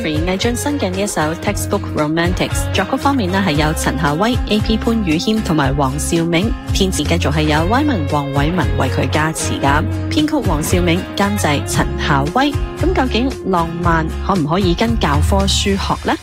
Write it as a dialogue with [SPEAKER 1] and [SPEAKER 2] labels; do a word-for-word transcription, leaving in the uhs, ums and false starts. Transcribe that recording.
[SPEAKER 1] Jeffrey 魏晉新嘅呢一首 Textbook Romantics， 作曲方面呢係有陳夏威、A P 潘宇謙同埋黃兆銘，填詞繼續係有 Wyman 黃偉文為佢加詞噶，編曲黃兆銘，監製陳夏威。咁究竟浪漫可唔可以跟教科書學呢？